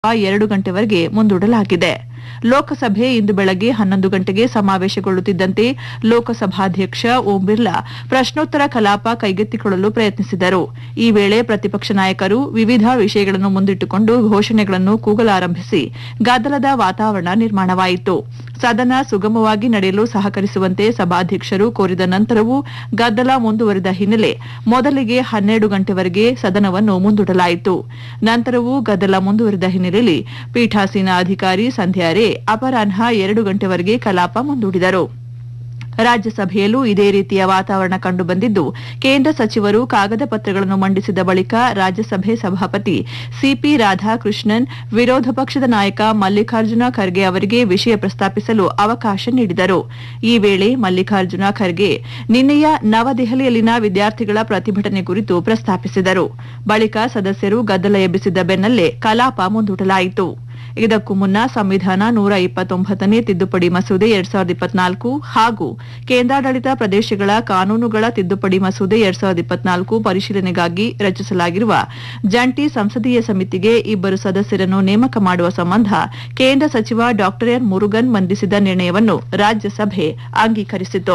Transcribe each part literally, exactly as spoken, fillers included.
ಎರಡು ಗಂಟೆವರೆಗೆ ಮುಂದೂಡಲಾಗಿದೆ. ಲೋಕಸಭೆ ಇಂದು ಬೆಳಗ್ಗೆ ಹನ್ನೊಂದು ಗಂಟೆಗೆ ಸಮಾವೇಶಗೊಳ್ಳುತ್ತಿದ್ದಂತೆ ಲೋಕಸಭಾಧ್ಯಕ್ಷ ಓಂ ಬಿರ್ಲಾ ಪ್ರಶ್ನೋತ್ತರ ಕಲಾಪ ಕೈಗೆತ್ತಿಕೊಳ್ಳಲು ಪ್ರಯತ್ನಿಸಿದರು. ಈ ವೇಳೆ ಪ್ರತಿಪಕ್ಷ ನಾಯಕರು ವಿವಿಧ ವಿಷಯಗಳನ್ನು ಮುಂದಿಟ್ಟುಕೊಂಡು ಘೋಷಣೆಗಳನ್ನು ಕೂಗಲಾರಂಭಿಸಿ ಗದ್ದಲದ ವಾತಾವರಣ ನಿರ್ಮಾಣವಾಯಿತು. ಸದನ ಸುಗಮವಾಗಿ ನಡೆಯಲು ಸಹಕರಿಸುವಂತೆ ಸಭಾಧ್ಯಕ್ಷರು ಕೋರಿದ ನಂತರವೂ ಗದ್ದಲ ಮುಂದುವರಿದ ಹಿನ್ನೆಲೆ ಮೊದಲಿಗೆ ಹನ್ನೆರಡು ಗಂಟೆವರೆಗೆ ಸದನವನ್ನು ಮುಂದೂಡಲಾಯಿತು. ನಂತರವೂ ಗದ್ದಲ ಮುಂದುವರಿದ ಹಿನ್ನೆಲೆಯಲ್ಲಿ ಪೀಠಾಸೀನ ಅಧಿಕಾರಿ ಸಂಧ್ಯಾ ರೇ ಅಪರಾಹ್ನ ಎರಡು ಗಂಟೆವರೆಗೆ ಕಲಾಪ ಮುಂದೂಡಿದರು. ರಾಜ್ಯಸಭೆಯಲ್ಲೂ ಇದೇ ರೀತಿಯ ವಾತಾವರಣ ಕಂಡುಬಂದಿದ್ದು, ಕೇಂದ್ರ ಸಚಿವರು ಕಾಗದ ಪತ್ರಗಳನ್ನು ಮಂಡಿಸಿದ ಬಳಿಕ ರಾಜ್ಯಸಭೆ ಸಭಾಪತಿ ಸಿಪಿ ರಾಧಾಕೃಷ್ಣನ್ ವಿರೋಧ ಪಕ್ಷದ ನಾಯಕ ಮಲ್ಲಿಕಾರ್ಜುನ ಖರ್ಗೆ ಅವರಿಗೆ ವಿಷಯ ಪ್ರಸ್ತಾಪಿಸಲು ಅವಕಾಶ ನೀಡಿದರು. ಈ ವೇಳೆ ಮಲ್ಲಿಕಾರ್ಜುನ ಖರ್ಗೆ ನಿನ್ನೆಯ ನವದೆಹಲಿಯಲ್ಲಿನ ವಿದ್ಯಾರ್ಥಿಗಳ ಪ್ರತಿಭಟನೆ ಕುರಿತು ಪ್ರಸ್ತಾಪಿಸಿದರು. ಬಳಿಕ ಸದಸ್ಯರು ಗದ್ದಲ ಎಬ್ಬಿಸಿದ ಬೆನ್ನಲ್ಲೇ ಕಲಾಪ ಮುಂದೂಡಲಾಯಿತು. ಇದಕ್ಕೂ ಮುನ್ನ ಸಂವಿಧಾನ ನೂರ ಇಪ್ಪತ್ತೊಂಬತ್ತನೇ ತಿದ್ದುಪಡಿ ಮಸೂದೆ ಎರಡ್ ಸಾವಿರದ ಇಪ್ಪತ್ನಾಲ್ಕು ಹಾಗೂ ಕೇಂದ್ರಾಡಳಿತ ಪ್ರದೇಶಗಳ ಕಾನೂನುಗಳ ತಿದ್ದುಪಡಿ ಮಸೂದೆ ಎರಡ್ ಸಾವಿರದ ಇಪ್ಪತ್ನಾಲ್ಕು ಪರಿಶೀಲನೆಗಾಗಿ ರಚಿಸಲಾಗಿರುವ ಜಂಟಿ ಸಂಸದೀಯ ಸಮಿತಿಗೆ ಇಬ್ಬರು ಸದಸ್ಯರನ್ನು ನೇಮಕ ಮಾಡುವ ಸಂಬಂಧ ಕೇಂದ್ರ ಸಚಿವ ಡಾ ಎನ್ ಮುರುಗನ್ ಮಂಡಿಸಿದ ನಿರ್ಣಯವನ್ನು ರಾಜ್ಯಸಭೆ ಅಂಗೀಕರಿಸಿತು.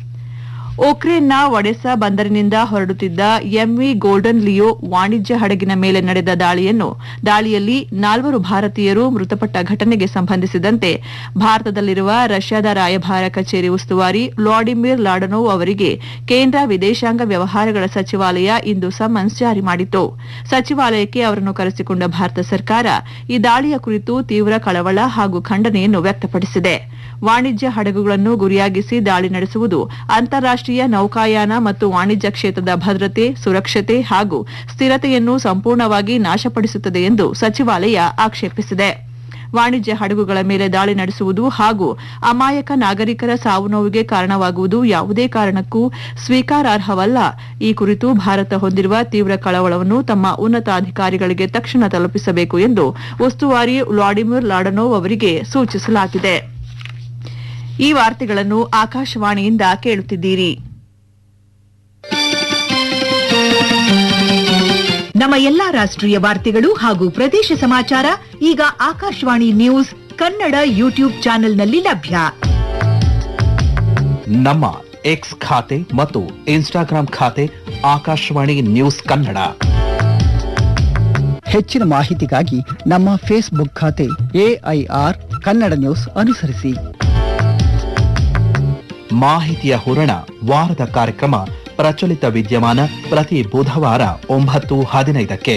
ಉಕ್ರೇನ್ನ ಒಡೆಸಾ ಬಂದರಿನಿಂದ ಹೊರಡುತ್ತಿದ್ದ ಎಂವಿ ಗೋಲ್ಡನ್ ಲಿಯೋ ವಾಣಿಜ್ಯ ಹಡಗಿನ ಮೇಲೆ ನಡೆದ ದಾಳಿಯನ್ನು ದಾಳಿಯಲ್ಲಿ ನಾಲ್ವರು ಭಾರತೀಯರು ಮೃತಪಟ್ಟ ಘಟನೆಗೆ ಸಂಬಂಧಿಸಿದಂತೆ ಭಾರತದಲ್ಲಿರುವ ರಷ್ಯಾದ ರಾಯಭಾರ ಕಚೇರಿ ಉಸ್ತುವಾರಿ ವ್ಲಾಡಿಮಿರ್ ಲಾಡನೋವ್ ಅವರಿಗೆ ಕೇಂದ್ರ ವಿದೇಶಾಂಗ ವ್ಯವಹಾರಗಳ ಸಚಿವಾಲಯ ಇಂದು ಸಮನ್ಸ್ ಜಾರಿ ಮಾಡಿತು. ಸಚಿವಾಲಯಕ್ಕೆ ಅವರನ್ನು ಕರೆಸಿಕೊಂಡ ಭಾರತ ಸರ್ಕಾರ ಈ ದಾಳಿಯ ಕುರಿತು ತೀವ್ರ ಕಳವಳ ಹಾಗೂ ಖಂಡನೆಯನ್ನು ವ್ಯಕ್ತಪಡಿಸಿದೆ. ವಾಣಿಜ್ಯ ಹಡಗುಗಳನ್ನು ಗುರಿಯಾಗಿಸಿ ದಾಳಿ ನಡೆಸುವುದು ಅಂತಾರಾಷ್ಟೀಯ ನೌಕಾಯಾನ ಮತ್ತು ವಾಣಿಜ್ಯ ಕ್ಷೇತ್ರದ ಭದ್ರತೆ, ಸುರಕ್ಷತೆ ಹಾಗೂ ಸ್ಥಿರತೆಯನ್ನು ಸಂಪೂರ್ಣವಾಗಿ ನಾಶಪಡಿಸುತ್ತದೆ ಎಂದು ಸಚಿವಾಲಯ ಆಕ್ಷೇಪಿಸಿದೆ. ವಾಣಿಜ್ಯ ಹಡಗುಗಳ ಮೇಲೆ ದಾಳಿ ನಡೆಸುವುದು ಹಾಗೂ ಅಮಾಯಕ ನಾಗರಿಕರ ಸಾವು ನೋವಿಗೆ ಕಾರಣವಾಗುವುದು ಯಾವುದೇ ಕಾರಣಕ್ಕೂ ಸ್ವೀಕಾರಾರ್ಹವಲ್ಲ. ಈ ಕುರಿತು ಭಾರತ ಹೊಂದಿರುವ ತೀವ್ರ ಕಳವಳವನ್ನು ತಮ್ಮ ಉನ್ನತಾಧಿಕಾರಿಗಳಿಗೆ ತಕ್ಷಣ ತಲುಪಿಸಬೇಕು ಎಂದು ಉಸ್ತುವಾರಿ ವ್ಲಾಡಿಮಿರ್ ಲಾಡನೋವ್ ಅವರಿಗೆ ಸೂಚಿಸಲಾಗಿದೆ. ಈ ವಾರ್ತೆಗಳನ್ನು ಆಕಾಶವಾಣಿಯಿಂದ ಕೇಳುತ್ತಿದ್ದೀರಿ. ನಮ್ಮ ಎಲ್ಲಾ ರಾಷ್ಟ್ರೀಯ ವಾರ್ತೆಗಳು ಹಾಗೂ ಪ್ರದೇಶ ಸಮಾಚಾರ ಈಗ ಆಕಾಶವಾಣಿ ನ್ಯೂಸ್ ಕನ್ನಡ ಯೂಟ್ಯೂಬ್ ಚಾನೆಲ್ನಲ್ಲಿ ಲಭ್ಯ. ನಮ್ಮ ಎಕ್ಸ್ ಖಾತೆ ಮತ್ತು ಇನ್ಸ್ಟಾಗ್ರಾಂ ಖಾತೆ ಆಕಾಶವಾಣಿ ನ್ಯೂಸ್ ಕನ್ನಡ. ಹೆಚ್ಚಿನ ಮಾಹಿತಿಗಾಗಿ ನಮ್ಮ ಫೇಸ್ಬುಕ್ ಖಾತೆ ಎಐಆರ್ ಕನ್ನಡ ನ್ಯೂಸ್ ಅನುಸರಿಸಿ. ಮಾಹಿತಿಯ ಹೂರಣ ವಾರದ ಕಾರ್ಯಕ್ರಮ ಪ್ರಚಲಿತ ವಿದ್ಯಮಾನ ಪ್ರತಿ ಬುಧವಾರ ಒಂಬತ್ತು ಹದಿನೈದಕ್ಕೆ.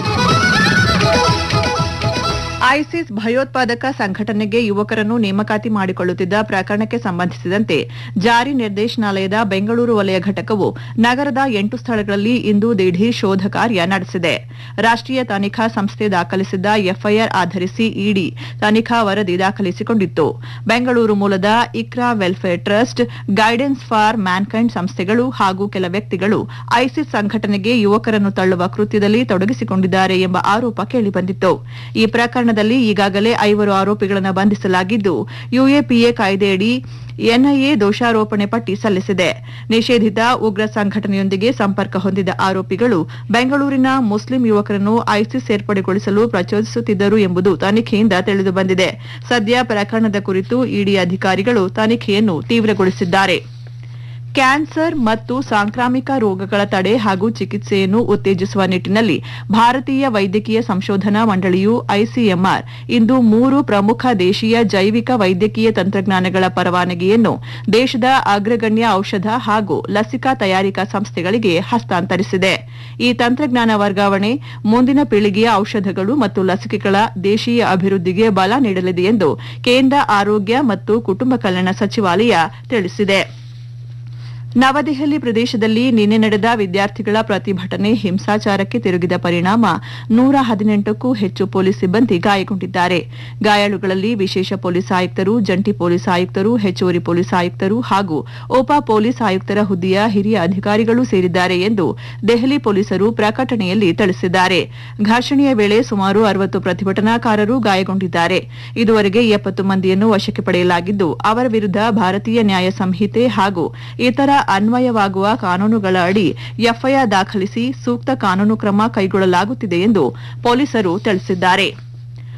ಐಸಿಸ್ ಭಯೋತ್ಪಾದಕ ಸಂಘಟನೆಗೆ ಯುವಕರನ್ನು ನೇಮಕಾತಿ ಮಾಡಿಕೊಳ್ಳುತ್ತಿದ್ದ ಪ್ರಕರಣಕ್ಕೆ ಸಂಬಂಧಿಸಿದಂತೆ ಜಾರಿ ನಿರ್ದೇಶನಾಲಯದ ಬೆಂಗಳೂರು ವಲಯ ಘಟಕವು ನಗರದ ಎಂಟು ಸ್ಥಳಗಳಲ್ಲಿ ಇಂದು ದಿಢೀರ್ ಶೋಧ ಕಾರ್ಯ ನಡೆಸಿದೆ. ರಾಷ್ಟೀಯ ತನಿಖಾ ಸಂಸ್ಥೆ ದಾಖಲಿಸಿದ್ದ ಎಫ್ಐಆರ್ ಆಧರಿಸಿ ಇಡಿ ತನಿಖಾ ವರದಿ ದಾಖಲಿಸಿಕೊಂಡಿತ್ತು. ಬೆಂಗಳೂರು ಮೂಲದ Iqra welfare trust, guidance for Mankind ಸಂಸ್ಥೆಗಳು ಹಾಗೂ ಕೆಲ ವ್ಯಕ್ತಿಗಳು ಐಸಿಸ್ ಸಂಘಟನೆಗೆ ಯುವಕರನ್ನು ತಳ್ಳುವ ಕೃತ್ಯದಲ್ಲಿ ತೊಡಗಿಸಿಕೊಂಡಿದ್ದಾರೆ ಎಂಬ ಆರೋಪ ಕೇಳಿಬಂದಿತ್ತು. ಈ ಪ್ರಕರಣದಲ್ಲಿ ಈಗಾಗಲೇ ಐವರು ಆರೋಪಿಗಳನ್ನು ಬಂಧಿಸಲಾಗಿದ್ದು, ಯುಎಪಿಎ ಕಾಯ್ದೆಯಡಿ ಎನ್ಐಎ ದೋಷಾರೋಪಣೆ ಪಟ್ಟಿ ಸಲ್ಲಿಸಿದೆ. ನಿಷೇಧಿತ ಉಗ್ರ ಸಂಘಟನೆಯೊಂದಿಗೆ ಸಂಪರ್ಕ ಹೊಂದಿದ ಆರೋಪಿಗಳು ಬೆಂಗಳೂರಿನ ಮುಸ್ಲಿಂ ಯುವಕರನ್ನು ಐಸಿಸ್ ಸೇರ್ಪಡೆಗೊಳಿಸಲು ಪ್ರಚೋದಿಸುತ್ತಿದ್ದರು ಎಂಬುದು ತನಿಖೆಯಿಂದ ತಿಳಿದುಬಂದಿದೆ. ಸದ್ಯ ಪ್ರಕರಣದ ಕುರಿತು ಇಡಿ ಅಧಿಕಾರಿಗಳು ತನಿಖೆಯನ್ನು ತೀವ್ರಗೊಳಿಸಿದ್ದಾರೆ. ಕ್ಯಾನ್ಸರ್ ಮತ್ತು ಸಾಂಕ್ರಾಮಿಕ ರೋಗಗಳ ತಡೆ ಹಾಗೂ ಚಿಕಿತ್ಸೆಯನ್ನು ಉತ್ತೇಜಿಸುವ ನಿಟ್ಟಿನಲ್ಲಿ ಭಾರತೀಯ ವೈದ್ಯಕೀಯ ಸಂಶೋಧನಾ ಮಂಡಳಿಯು ಐಸಿಎಂಆರ್ ಇಂದು ಮೂರು ಪ್ರಮುಖ ದೇಶೀಯ ಜೈವಿಕ ವೈದ್ಯಕೀಯ ತಂತ್ರಜ್ಞಾನಗಳ ಪರವಾನಗಿಯನ್ನು ದೇಶದ ಅಗ್ರಗಣ್ಯ ಔಷಧ ಹಾಗೂ ಲಸಿಕಾ ತಯಾರಿಕಾ ಸಂಸ್ಥೆಗಳಿಗೆ ಹಸ್ತಾಂತರಿಸಿದೆ. ಈ ತಂತ್ರಜ್ಞಾನ ವರ್ಗಾವಣೆ ಮುಂದಿನ ಪೀಳಿಗೆಯ ಔಷಧಗಳು ಮತ್ತು ಲಸಿಕೆಗಳ ದೇಶೀಯ ಅಭಿವೃದ್ಧಿಗೆ ಬಲ ನೀಡಲಿದೆ ಎಂದು ಕೇಂದ್ರ ಆರೋಗ್ಯ ಮತ್ತು ಕುಟುಂಬ ಕಲ್ಯಾಣ ಸಚಿವಾಲಯ ತಿಳಿಸಿದೆ. ನವದೆಹಲಿ ಪ್ರದೇಶದಲ್ಲಿ ನಿನ್ನೆ ನಡೆದ ವಿದ್ಯಾರ್ಥಿಗಳ ಪ್ರತಿಭಟನೆ ಹಿಂಸಾಚಾರಕ್ಕೆ ತಿರುಗಿದ ಪರಿಣಾಮ ನೂರ ಹದಿನೆಂಟಕ್ಕೂ ಹೆಚ್ಚು ಪೊಲೀಸ್ ಸಿಬ್ಬಂದಿ ಗಾಯಗೊಂಡಿದ್ದಾರೆ. ಗಾಯಾಳುಗಳಲ್ಲಿ ವಿಶೇಷ ಪೊಲೀಸ್ ಆಯುಕ್ತರು, ಜಂಟಿ ಪೊಲೀಸ್ ಆಯುಕ್ತರು, ಹೆಚ್ಚುವರಿ ಪೊಲೀಸ್ ಆಯುಕ್ತರು ಹಾಗೂ ಉಪ ಪೊಲೀಸ್ ಆಯುಕ್ತರ ಹುದ್ದೆಯ ಹಿರಿಯ ಅಧಿಕಾರಿಗಳು ಸೇರಿದ್ದಾರೆ ಎಂದು ದೆಹಲಿ ಪೊಲೀಸರು ಪ್ರಕಟಣೆಯಲ್ಲಿ ತಿಳಿಸಿದ್ದಾರೆ. ಘರ್ಷಣೆಯ ವೇಳೆ ಸುಮಾರು ಅರವತ್ತು ಪ್ರತಿಭಟನಾಕಾರರು ಗಾಯಗೊಂಡಿದ್ದಾರೆ. ಇದುವರೆಗೆ ಎಪ್ಪತ್ತು ಮಂದಿಯನ್ನು ವಶಕ್ಕೆ ಪಡೆಯಲಾಗಿದ್ದು, ಅವರ ವಿರುದ್ಧ ಭಾರತೀಯ ನ್ಯಾಯ ಸಂಹಿತೆ ಹಾಗೂ ಇತರ ಅನ್ವಯವಾಗುವ ಕಾನೂನುಗಳ ಅಡಿ ಎಫ್ಐಆರ್ ದಾಖಲಿಸಿ ಸೂಕ್ತ ಕಾನೂನು ಕ್ರಮ ಕೈಗೊಳ್ಳಲಾಗುತ್ತಿದೆ ಎಂದು ಪೊಲೀಸರು ತಿಳಿಸಿದ್ದಾರೆ.